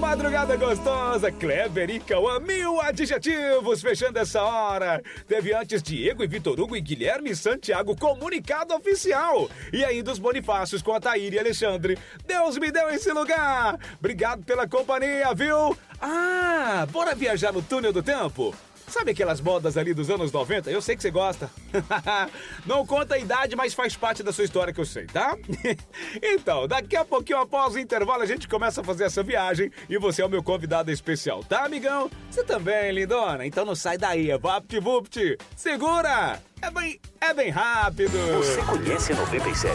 madrugada gostosa, Kleber e Cauã, 1000 adjetivos fechando essa hora. Teve antes Diego e Vitor Hugo e Guilherme e Santiago, comunicado oficial. E ainda os Bonifácios com a Taíra e Alexandre. Deus me deu esse lugar. Obrigado pela companhia, viu? Ah, bora viajar no túnel do tempo? Sabe aquelas modas ali dos anos 90? Eu sei que você gosta. Não conta a idade, mas faz parte da sua história que eu sei, tá? Então, daqui a pouquinho após o intervalo a gente começa a fazer essa viagem e você é o meu convidado especial, tá, amigão? Você também, lindona? Então não sai daí, é vapt-vupt. Segura! É bem rápido. Você conhece a 97?